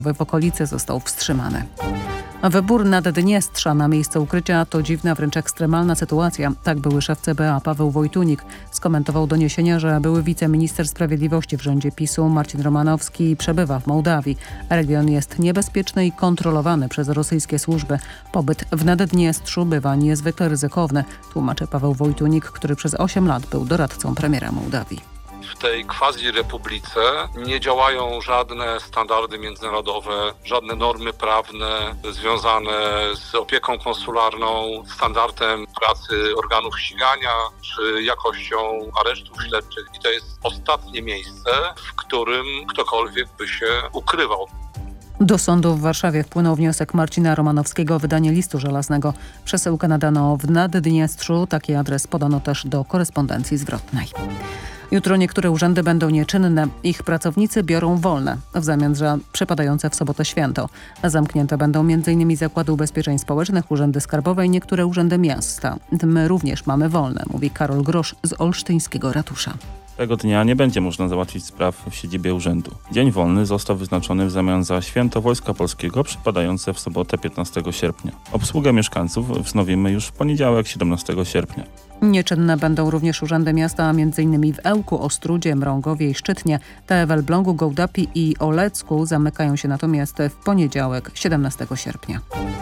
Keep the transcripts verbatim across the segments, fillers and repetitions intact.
w okolicy został wstrzymany. Wybór Naddniestrza na miejsce ukrycia to dziwna, wręcz ekstremalna sytuacja. Tak były szef C B A Paweł Wojtunik skomentował doniesienia, że były wiceminister sprawiedliwości w rządzie PiSu Marcin Romanowski przebywa w Mołdawii. Region jest niebezpieczny i kontrolowany przez rosyjskie służby. Pobyt w Naddniestrzu bywa niezwykle ryzykowny, tłumaczy Paweł Wojtunik, który przez osiem lat był doradcą premiera Mołdawii. W tej quasi-republice nie działają żadne standardy międzynarodowe, żadne normy prawne związane z opieką konsularną, standardem pracy organów ścigania czy jakością aresztów śledczych. I to jest ostatnie miejsce, w którym ktokolwiek by się ukrywał. Do sądu w Warszawie wpłynął wniosek Marcina Romanowskiego o wydanie listu żelaznego. Przesyłkę nadano w Naddniestrzu. Taki adres podano też do korespondencji zwrotnej. Jutro niektóre urzędy będą nieczynne. Ich pracownicy biorą wolne w zamian za przypadające w sobotę święto. Zamknięte będą m in Zakłady Ubezpieczeń Społecznych, urzędy skarbowe i niektóre urzędy miasta. My również mamy wolne, mówi Karol Grosz z olsztyńskiego ratusza. Tego dnia nie będzie można załatwić spraw w siedzibie urzędu. Dzień wolny został wyznaczony w zamian za święto Wojska Polskiego przypadające w sobotę piętnastego sierpnia. Obsługę mieszkańców wznowimy już w poniedziałek siedemnastego sierpnia. Nieczynne będą również urzędy miasta, a między innymi w Ełku, Ostródzie, Mrągowie i Szczytnie. Te w Elblągu, Gołdapi i Olecku zamykają się natomiast w poniedziałek siedemnastego sierpnia.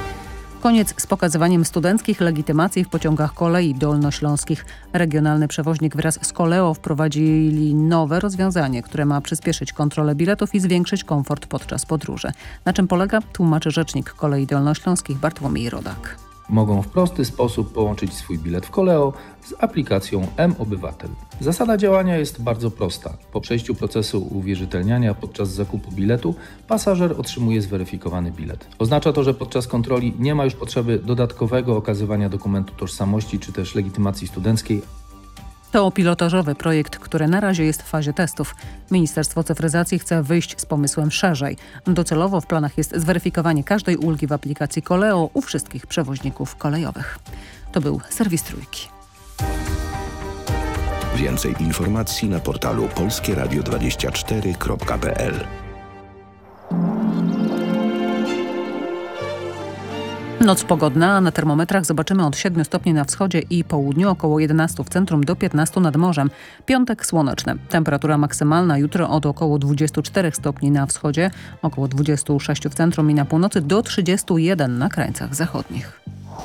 Koniec z pokazywaniem studenckich legitymacji w pociągach kolei dolnośląskich. Regionalny przewoźnik wraz z Koleo wprowadzili nowe rozwiązanie, które ma przyspieszyć kontrolę biletów i zwiększyć komfort podczas podróży. Na czym polega, tłumaczy rzecznik Kolei Dolnośląskich Bartłomiej Rodak. Mogą w prosty sposób połączyć swój bilet w Koleo z aplikacją M-Obywatel. Zasada działania jest bardzo prosta. Po przejściu procesu uwierzytelniania podczas zakupu biletu pasażer otrzymuje zweryfikowany bilet. Oznacza to, że podczas kontroli nie ma już potrzeby dodatkowego okazywania dokumentu tożsamości czy też legitymacji studenckiej. To pilotażowy projekt, który na razie jest w fazie testów. Ministerstwo Cyfryzacji chce wyjść z pomysłem szerzej. Docelowo w planach jest zweryfikowanie każdej ulgi w aplikacji Koleo u wszystkich przewoźników kolejowych. To był serwis Trójki. Więcej informacji na portalu polskie radio dwadzieścia cztery kropka p l. Noc pogodna, a na termometrach zobaczymy od siedmiu stopni na wschodzie i południu, około jedenastu w centrum do piętnastu nad morzem. Piątek słoneczny. Temperatura maksymalna jutro od około dwudziestu czterech stopni na wschodzie, około dwudziestu sześciu w centrum i na północy do trzydziestu jeden na krańcach zachodnich.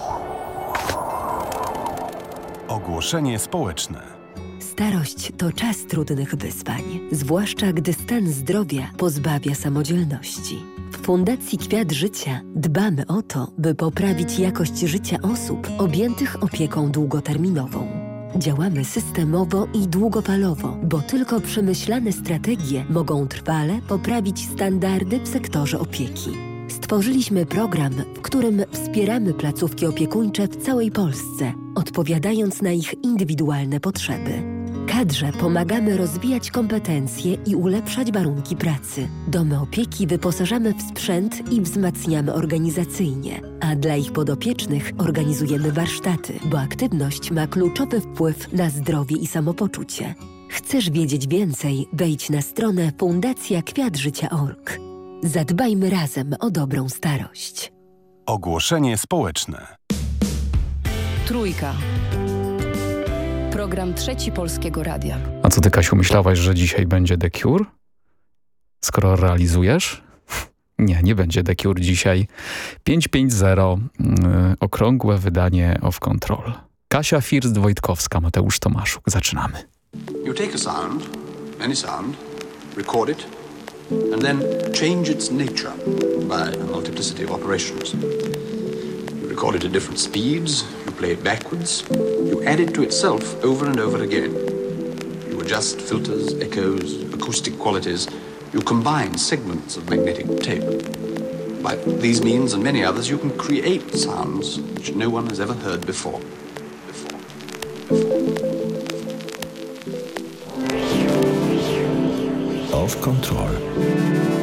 Ogłoszenie społeczne. Starość to czas trudnych wyzwań, zwłaszcza gdy stan zdrowia pozbawia samodzielności. W Fundacji Kwiat Życia dbamy o to, by poprawić jakość życia osób objętych opieką długoterminową. Działamy systemowo i długofalowo, bo tylko przemyślane strategie mogą trwale poprawić standardy w sektorze opieki. Stworzyliśmy program, w którym wspieramy placówki opiekuńcze w całej Polsce, odpowiadając na ich indywidualne potrzeby. Kadrze pomagamy rozwijać kompetencje i ulepszać warunki pracy. Domy opieki wyposażamy w sprzęt i wzmacniamy organizacyjnie, a dla ich podopiecznych organizujemy warsztaty, bo aktywność ma kluczowy wpływ na zdrowie i samopoczucie. Chcesz wiedzieć więcej? Wejdź na stronę fundacja kwiat życia kropka org. Zadbajmy razem o dobrą starość. Ogłoszenie społeczne. Trójka. Program Trzeci Polskiego Radia. A co ty, Kasiu, myślałaś, że dzisiaj będzie The Cure? Skoro realizujesz? Nie, nie będzie The Cure dzisiaj. pięć pięć zero, yy, okrągłe wydanie Off Control. Kasia First-Wojtkowska, Mateusz Tomaszuk. Zaczynamy. You take a sound, any sound, record it, and then change its nature by a multiplicity of operations. You record it at different speeds, you play it backwards, you add it to itself over and over again. You adjust filters, echoes, acoustic qualities, you combine segments of magnetic tape. By these means and many others, you can create sounds which no one has ever heard before. Before. Before. Off Control.